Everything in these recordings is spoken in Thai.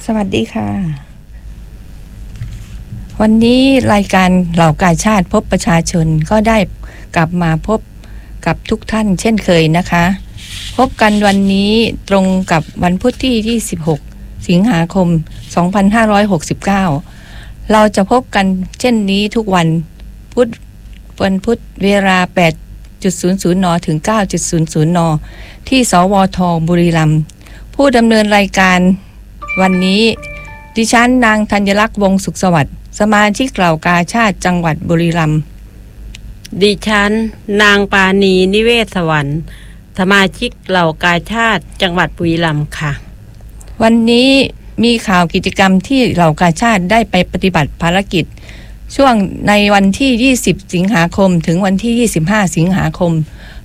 สวัสดีค่ะวันนี้รายการเหล่ากาชาติพบประชาชนก็ได้กลับมาพบกับทุกท่านเช่นเคยนะคะพบกันวันนี้ตรงกับวันพุธที่26สิงหาคม2569เราจะพบกันเช่นนี้ทุกวันพุธเวลา 8:00 นถึง 9:00 นที่สวทบุรีรัมย์ผู้ดำเนินรายการวันนี้ดิฉันนางธัญลักษณ์วงศ์สุขสวัสดิ์สมาชิกเหล่ากาชาติจังหวัดบุรีรัมย์ดิฉันนางปาณีนิเวศสวรรค์สมาชิกเหล่ากาชาติจังหวัดบุรีรัมย์ค่ะวันนี้มีข่าวกิจกรรมที่เหล่ากาชาติได้ไปปฏิบัติภารกิจช่วงในวันที่20สิงหาคมถึงวันที่25สิงหาคม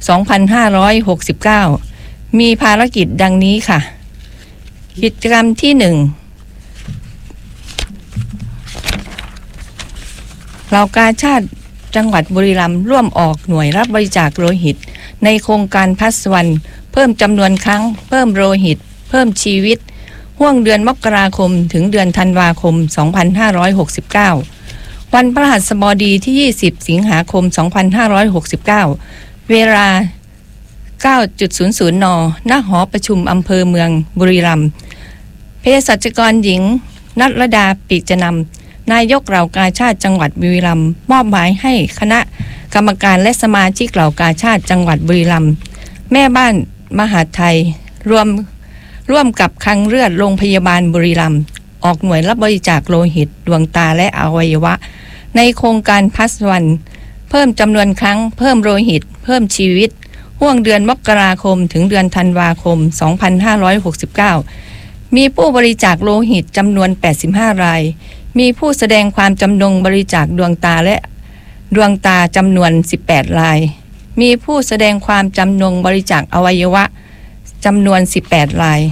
2569มีภารกิจดังนี้ค่ะกิจกรรมที่1เหล่ากาชาติจังหวัดบุรีรัมย์ร่วมออกหน่วยรับบริจาคโลหิตในโครงการ+1เพิ่มจำนวนครั้งเพิ่มโลหิตเพิ่มชีวิตห่วงเดือนมกราคมถึงเดือนธันวาคม2569วันพฤหัสบดีที่20สิงหาคม2569เวลา 9:00 นณหอประชุมอำเภอเมืองบุรีรัมย์เภสัชกรหญิงณัฐรดาปิจนำนายกเหล่ากาชาติจังหวัดบุรีรัมย์มอบหมายให้คณะกรรมการและสมาชิกเหล่ากาชาติจังหวัดบุรีรัมย์แม่บ้านมหาดไทยร่วมกับคลังเลือดโรงพยาบาลบุรีรัมย์ออกหน่วยรับบริจาคโลหิตดวงตาและอวัยวะในโครงการ+1เพิ่มจำนวนครั้งเพิ่มโลหิตเพิ่มชีวิตห่วงเดือนมกราคมถึงเดือนธันวาคม2569มีผู้บริจาคโลหิตจำนวน85รายมีผู้แสดงความจำนงบริจาคดวงตาและดวงตาจำนวน18รายมีผู้แสดงความจำนงบริจาคอวัยวะจำนวน18ราย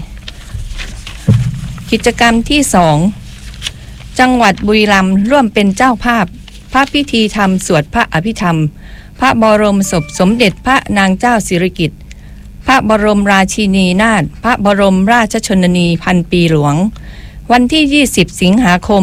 กิจกรรมที่2จังหวัดบุรีรัมย์ร่วมเป็นเจ้าภาพพระพิธีธรรมสวดพระอภิธรรมพระบรมศพสมเด็จพระนางเจ้าสิริกิติ์พระบรมราชินีนาถพระบรมราชชนนีพันปีหลวงวันที่20สิงหาคม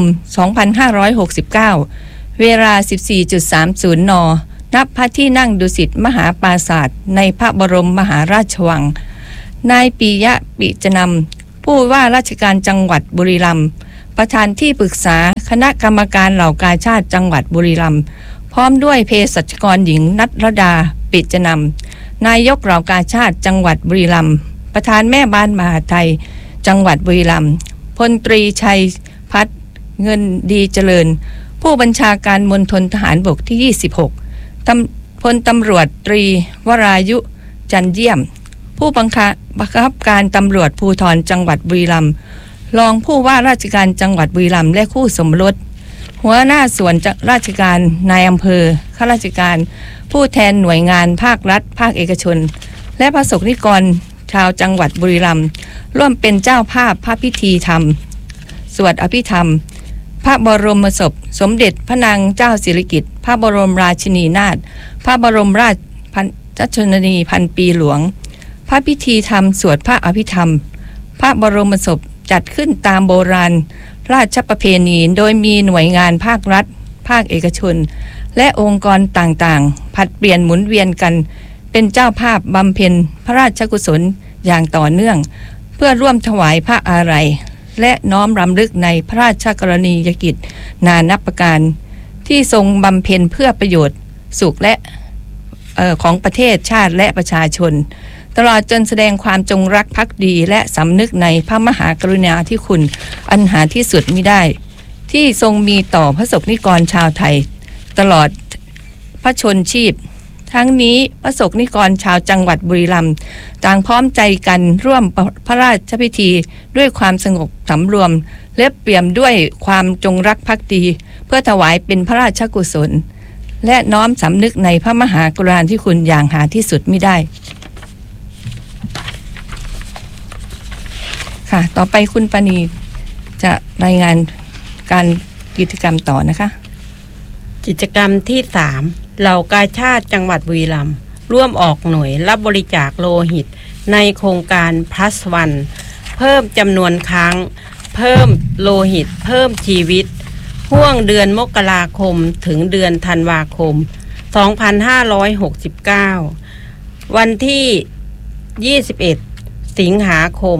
2569เวลา 14:30 นณพระที่นั่งดุสิตมหาปราสาทในพระบรมมหาราชวังนายปิยะปิจนำผู้ว่าราชการจังหวัดบุรีรัมย์ประธานที่ปรึกษาคณะกรรมการเหล่ากาชาติจังหวัดบุรีรัมย์พร้อมด้วยเภสัชกรหญิงณัฐรดาปิจนำนายกเหล่ากาชาติจังหวัดบุรีรัมย์ประธานแม่บ้านมหาไทยจังหวัดบุรีรัมย์พลตรีชัยพัฒน์เงินดีเจริญผู้บัญชาการมณฑลทหารบกที่26พลตำรวจตรีวรายุจันเยี่ยมผู้บังคับการตำรวจภูธรจังหวัดบุรีรัมย์รองผู้ว่าราชการจังหวัดบุรีรัมย์และคู่สมรสหัวหน้าส่วนราชการนายอำเภอข้าราชการผู้แทนหน่วยงานภาครัฐภาคเอกชนและประสบนิกรชาวจังหวัดบุรีรัมย์ร่วมเป็นเจ้าภาพพระพิธีธรรมสวดอภิธรรมพระบรมศพสมเด็จพระนางเจ้าสิริกิติ์พระบรมราชินีนาถพระบรมราชชนนีพันปีหลวงพระพิธีธรรมสวดพระอภิธรรมพระบรมศพจัดขึ้นตามโบราณราชประเพณีโดยมีหน่วยงานภาครัฐภาคเอกชนและองค์กรต่างๆผลัดเปลี่ยนหมุนเวียนกันเป็นเจ้าภาพบำเพ็ญพระราชกุศลอย่างต่อเนื่องเพื่อร่วมถวายพระอาลัยและน้อมรำลึกในพระราชกรณียกิจนานับประการที่ทรงบำเพ็ญเพื่อประโยชน์สุขและของประเทศชาติและประชาชนตลอดจนแสดงความจงรักภักดีและสำนึกในพระมหากรุณาธิคุณอันหาที่สุดมิได้ที่ทรงมีต่อพระสงฆ์นิกรชาวไทยตลอดพระชนชีพทั้งนี้พระสงฆ์นิกรชาวจังหวัดบุรีรัมย์ต่างพร้อมใจกันร่วมพระราชพิธีด้วยความสงบสำรวมและเปี่ยมด้วยความจงรักภักดีเพื่อถวายเป็นพระราชกุศลและน้อมสำนึกในพระมหากรุณาธิคุณอย่างหาที่สุดมิได้ค่ะต่อไปคุณปณีจะรายงานการกิจกรรมต่อนะคะกิจกรรมที่3เหล่ากาชาติจังหวัดบุรีรัมย์ร่วมออกหน่วยรับบริจาคโลหิตในโครงการ+1เพิ่มจำนวนครั้งเพิ่มโลหิตเพิ่มชีวิตห่วงเดือนมกราคมถึงเดือนธันวาคม 2569 วันที่ 21 สิงหาคม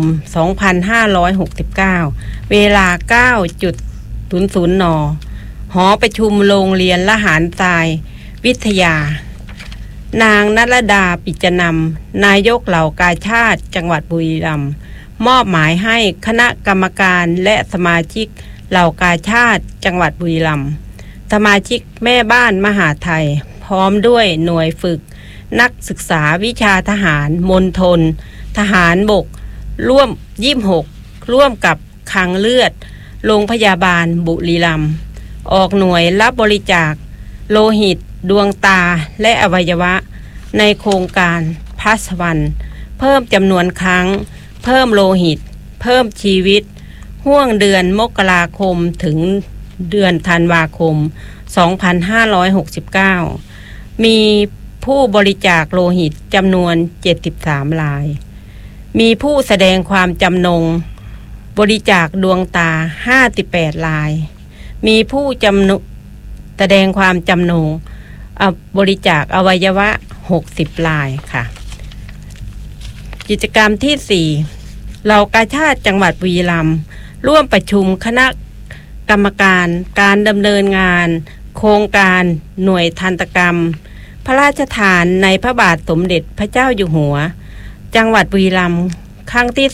2569 เวลา 9:00 น.หอประชุมโรงเรียนละหารทรายวิทยานางณรดาปิจนำนายกเหล่ากาชาติจังหวัดบุรีรัมย์มอบหมายให้คณะกรรมการและสมาชิกเหล่ากาชาติจังหวัดบุรีรัมย์สมาชิกแม่บ้านมหาไทยพร้อมด้วยหน่วยฝึกนักศึกษาวิชาทหารมณฑลทหารบกร่วม26ร่วมกับคลังเลือดโรงพยาบาลบุรีรัมย์ออกหน่วยรับบริจาคโลหิตดวงตาและอวัยวะในโครงการพัสวรรณเพิ่มจำนวนครั้งเพิ่มโลหิตเพิ่มชีวิตห่วงเดือนมกราคมถึงเดือนธันวาคม 2569 มีผู้บริจาคโลหิตจำนวน73รายมีผู้แสดงความจำนงบริจาคดวงตา58รายมีผู้แสดงความจำนงบริจาคอวัยวะ60รายค่ะกิจกรรมที่4เหล่ากาชาติจังหวัดบุรีรัมย์ร่วมประชุมคณะกรรมการการดำเนินงานโครงการหน่วยทันตกรรมพระราชทานในพระบาทสมเด็จพระเจ้าอยู่หัวจังหวัดบุรีรัมย์ครั้งที่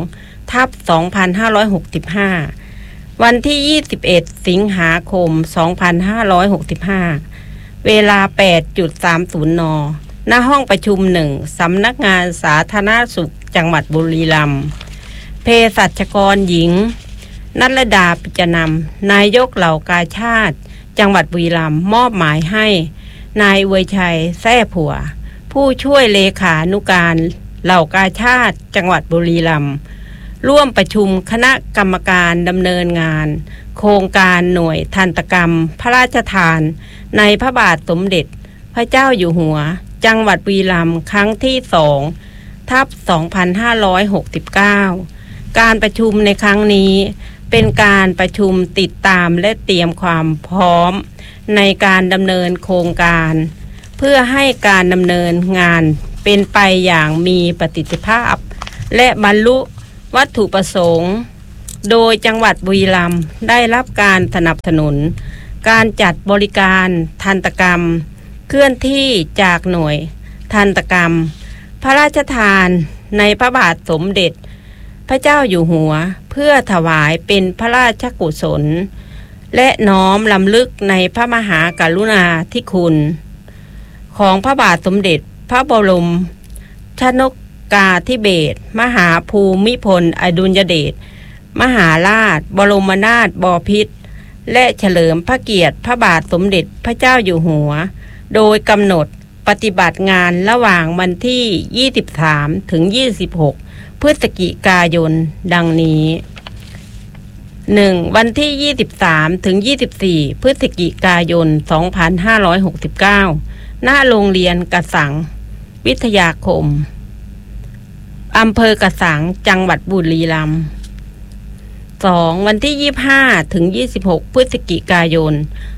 2/2565วันที่ 21 สิงหาคม 2565 เวลา 8:30 น.ณ ห้องประชุม1สำนักงานสาธารณสุขจังหวัดบุรีรัมย์เภสัชกรหญิงณรดาปิจนำนายกเหล่ากาชาติจังหวัดบุรีรัมย์มอบหมายให้นายเวยชัยแท้ผัวผู้ช่วยเลขานุการเหล่ากาชาติจังหวัดบุรีรัมย์ร่วมประชุมคณะกรรมการดำเนินงานโครงการหน่วยทันตกรรมพระราชทานในพระบาทสมเด็จพระเจ้าอยู่หัวจังหวัดบุรีรัมย์ครั้งที่2/2569 การประชุมในครั้งนี้เป็นการประชุมติดตามและเตรียมความพร้อมในการดำเนินโครงการเพื่อให้การดำเนินงานเป็นไปอย่างมีประสิทธิภาพและบรรลุวัตถุประสงค์โดยจังหวัดบุรีรัมย์ได้รับการสนับสนุนการจัดบริการทันตกรรมเคลื่อนที่จากหน่วยทันตกรรมพระราชทานในพระบาทสมเด็จพระเจ้าอยู่หัวเพื่อถวายเป็นพระราชกุศลและน้อมรำลึกในพระมหากรุณาธิคุณของพระบาทสมเด็จพระบรมชนกาธิเบศรมหาภูมิพลอดุลยเดชมหาราชบรมนาถบพิตรและเฉลิมพระเกียรติพระบาทสมเด็จพระเจ้าอยู่หัวโดยกำหนดปฏิบัติงานระหว่างวันที่23ถึง26พฤศจิกายนดังนี้ 1. วันที่23ถึง24พฤศจิกายน2569ณโรงเรียนกระสังวิทยาคมอำเภอกระสังจังหวัดบุรีรัมย์ 2. วันที่25ถึง26พฤศจิกายน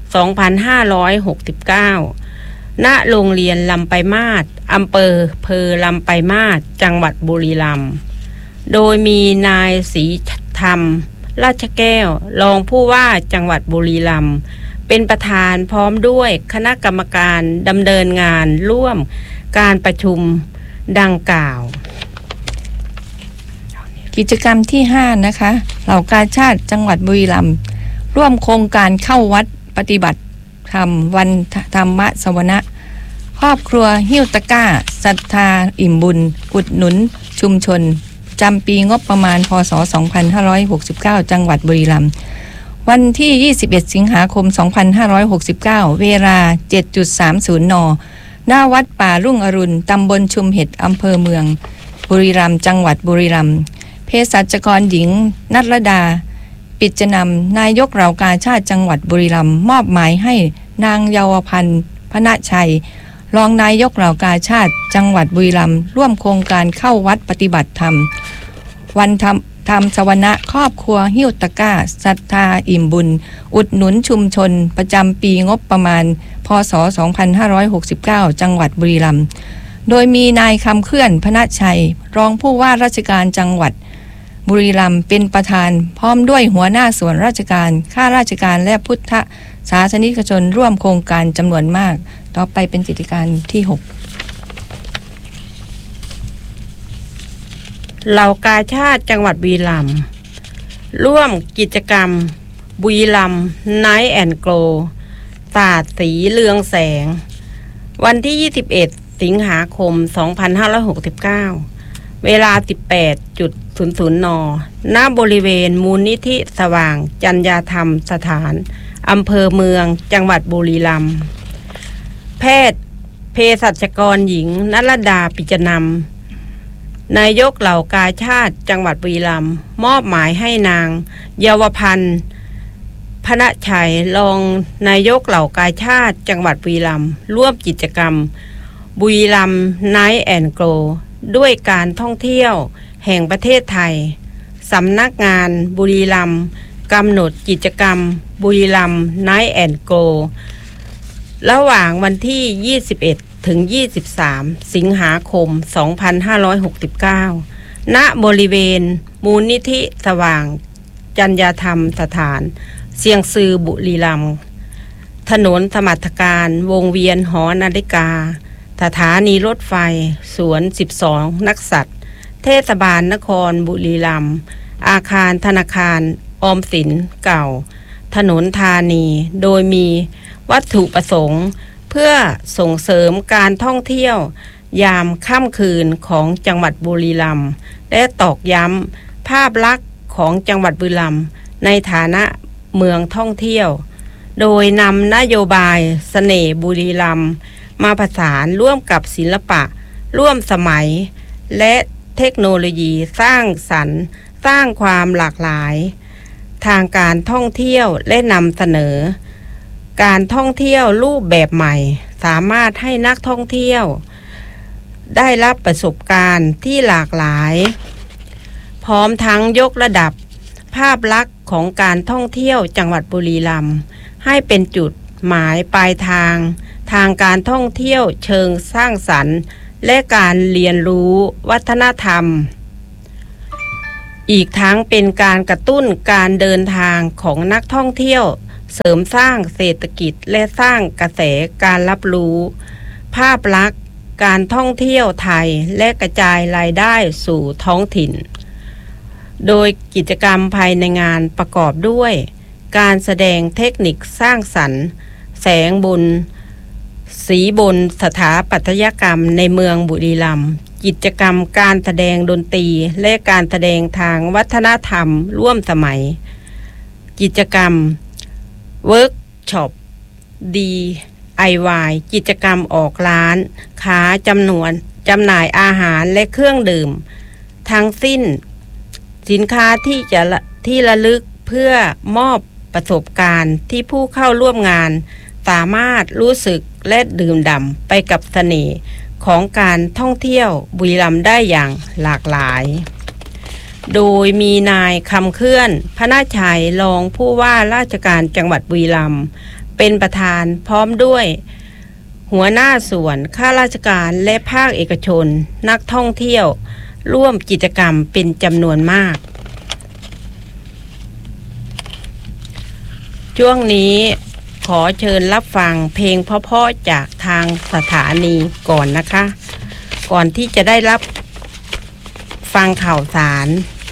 2569ณโรงเรียนลำปลายมาศอำเภอลำปลายมาศจังหวัดบุรีรัมย์โดยมีนายศรีธรรมราชแก้วรองผู้ว่าจังหวัดบุรีรัมย์เป็นประธานพร้อมด้วยคณะกรรมการดำเนินงานร่วมการประชุมดังกล่าวกิจกรรมที่5นะคะเหล่ากาชาติจังหวัดบุรีรัมย์ร่วมโครงการเข้าวัดปฏิบัติธรรมวันธรรมสวนะครอบครัวหิ้วตะก้าศรัทธาอิ่มบุญอุดหนุนชุมชนจำปีงบประมาณพศ2569จังหวัดบุรีรัมย์วันที่21สิงหาคม2569เวลา 7:30 น.หน้าวัดป่ารุ่งอรุณตำบลชุมเห็ดอำเภอเมืองบุรีรัมย์จังหวัดบุรีรัมย์เภสัชกรหญิงณรดาปิจนำนายกเหล่ากาชาติจังหวัดบุรีรัมย์มอบหมายให้นางเยาวพันธ์พณชัยรองนายกเหล่ากาชาติจังหวัดบุรีรัมย์ร่วมโครงการเข้าวัดปฏิบัติธรรมธรรมสวนะครอบครัวหิ้วตะก้าศรัทธาอิ่มบุญอุดหนุนชุมชนประจำปีงบประมาณพ.ศ. 2569 จังหวัดบุรีรัมย์โดยมีนายคำเคลื่อนพนชัยรองผู้ว่าราชการจังหวัดบุรีรัมย์เป็นประธานพร้อมด้วยหัวหน้าส่วนราชการข้าราชการและพุทธศาสนิกชนร่วมโครงการจำนวนมากต่อไปเป็นกิจการที่ 6 เหล่ากาชาติจังหวัดบุรีรัมย์ร่วมกิจกรรมบุรีรัมย์ไนท์แอนด์โกลสาดสีเรืองแสงวันที่ 21 สิงหาคม 2569 เวลา 18.00 น.ณ บริเวณมูลนิธิสว่างจัญญาธรรมสถานอำเภอเมืองจังหวัดบุรีรัมย์แพทย์เภสัชกรหญิงณรดาปิจนำนายกเหล่ากาชาติจังหวัดบุรีรัมย์มอบหมายให้นางเยาวพันธ์พนชัยรองนายกเหล่ากาชาติจังหวัดบุรีรัมย์ร่วมกิจกรรมบุรีรัมย์ไนท์แอนด์โกลด้วยการท่องเที่ยวแห่งประเทศไทยสำนักงานบุรีรัมย์กำหนดกิจกรรมบุรีรัมย์ไนท์แอนด์โกลระหว่างวันที่21ถึง23 สิงหาคม 2569 ณ บริเวณมูลนิธิสว่างจัญญาธรรมสถานเสียงซือบุรีรัมย์ถนนสมรรถการวงเวียนหอนาฬิกาสถานีรถไฟสวน12นักสัตว์เทศบาลนครบุรีรัมย์อาคารธนาคารออมสินเก่าถนนธานีโดยมีวัตถุประสงค์เพื่อส่งเสริมการท่องเที่ยวยามค่ำคืนของจังหวัดบุรีรัมย์และตอกย้ำภาพลักษณ์ของจังหวัดบุรีรัมย์ในฐานะเมืองท่องเที่ยวโดยนำนโยบายเสน่ห์บุรีรัมย์มาผสานร่วมกับศิลปะร่วมสมัยและเทคโนโลยีสร้างสรรค์สร้างความหลากหลายทางการท่องเที่ยวและนำเสนอการท่องเที่ยวรูปแบบใหม่สามารถให้นักท่องเที่ยวได้รับประสบการณ์ที่หลากหลายพร้อมทั้งยกระดับภาพลักษณ์ของการท่องเที่ยวจังหวัดบุรีรัมย์ให้เป็นจุดหมายปลายทางการท่องเที่ยวเชิงสร้างสรรค์และการเรียนรู้วัฒนธรรมอีกทั้งเป็นการกระตุ้นการเดินทางของนักท่องเที่ยวเสริมสร้างเศรษฐกิจและสร้างกระแสการรับรู้ภาพลักษณ์การท่องเที่ยวไทยและกระจายรายได้สู่ท้องถิ่นโดยกิจกรรมภายในงานประกอบด้วยการแสดงเทคนิคสร้างสรรค์แสงบนสีบนสถาปัตยกรรมในเมืองบุรีรัมย์กิจกรรมการแสดงดนตรีและการแสดงทางวัฒนธรรมร่วมสมัยกิจกรรมเวิร์กช็อป DIY กิจกรรมออกร้านค้าจำหน่ายอาหารและเครื่องดื่มทั้งสิ้นสินค้าที่ระลึกเพื่อมอบประสบการณ์ที่ผู้เข้าร่วมงานสามารถรู้สึกและดื่มด่ำไปกับเสน่ห์ของการท่องเที่ยวบุรีรัมย์ได้อย่างหลากหลายโดยมีนายคำเคลื่อนพนชัยรองผู้ว่าราชการจังหวัดบุรีรัมย์เป็นประธานพร้อมด้วยหัวหน้าส่วนข้าราชการและภาคเอกชนนักท่องเที่ยวร่วมกิจกรรมเป็นจำนวนมากช่วงนี้ขอเชิญรับฟังเพลงเพราะๆจากทางสถานีก่อนนะคะก่อนที่จะได้รับฟังข่าวสาร